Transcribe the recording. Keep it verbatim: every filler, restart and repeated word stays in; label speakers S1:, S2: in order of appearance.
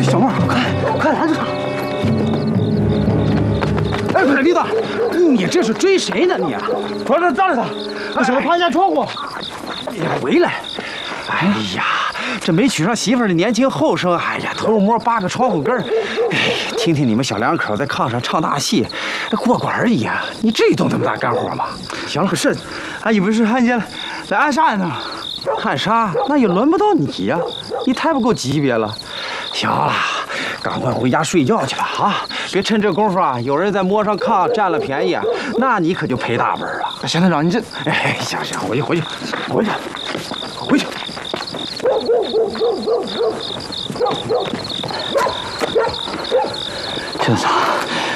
S1: 小孟，快快拦住他！哎，快点，李子，你这是追谁呢你？
S2: 团长站着他，那小子爬下窗户。
S1: 你回来！哎呀，这没娶上媳妇的年轻后生，哎呀，偷摸扒个窗户根儿，哎，听听你们小两口在炕上唱大戏，过过而已啊！你至于动那么大干活吗？
S2: 行了，可是，俺以为是汉奸在暗杀呢。
S1: 暗杀那也轮不到你呀，你太不够级别了。行了，赶快回家睡觉去吧啊！别趁这功夫啊，有人在摸上炕占了便宜啊，那你可就赔大本了。
S2: 邢团长，你这……
S1: 哎，行行，回去回去回去回去。
S2: 陈子。